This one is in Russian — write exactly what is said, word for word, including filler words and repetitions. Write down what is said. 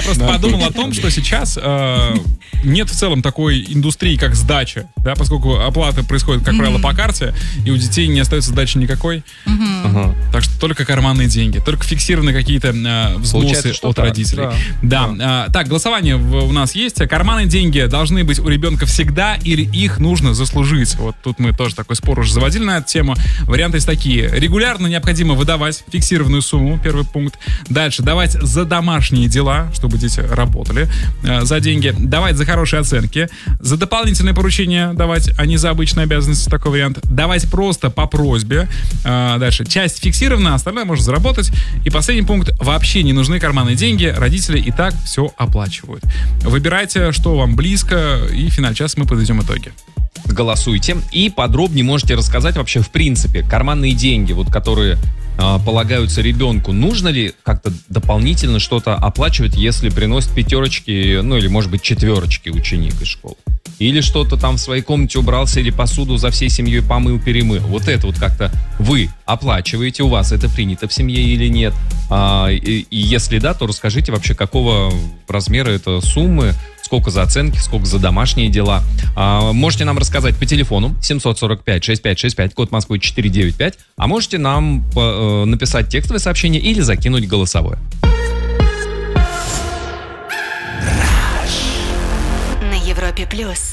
просто подумал о том, что сейчас э, нет в целом такой индустрии, как сдача, да, поскольку оплата происходит, как правило, по карте, и у детей не остается сдачи никакой. Ага. Так что только карманные деньги, только фиксированные какие-то э, взносы от так, родителей. да. Да. Да. А, так, голосование в, у нас есть. Карманные деньги должны быть у ребенка всегда или их нужно заслужить? Вот тут мы тоже такой спор уже заводили на эту тему. Варианты есть такие. Регулярно необходимо выдавать фиксированную сумму, первый пункт. Дальше давать за домашние дела, чтобы дети работали э, за деньги. Давать за хорошие оценки. За дополнительные поручения давать, а не за обычные обязанности. Такой вариант. Давать просто по просьбе. Э, дальше. Часть фиксирована, остальное можно заработать. И последний пункт. Вообще не нужны карманные деньги. Родители и так все оплачивают. Выбирайте, что вам близко. И в финале часа мы подведем итоги. Голосуйте. И подробнее можете рассказать вообще, в принципе, карманные деньги, вот которые э, полагаются ребенку, нужно ли как-то дополнительно что-то оплачивать, если приносит пятерочки, ну или, может быть, четверочки ученик из школы? Или что-то там в своей комнате убрался, или посуду за всей семьей помыл, перемыл. Вот это вот как-то вы оплачиваете, у вас это принято в семье или нет? А, и, и если да, то расскажите вообще, какого размера это суммы, сколько за оценки, сколько за домашние дела. А, можете нам рассказать по телефону семь сорок пять шестьдесят пять шестьдесят пять, код Москвы четыре девять пять, а можете нам э, написать текстовое сообщение или закинуть голосовое. На Европе плюс.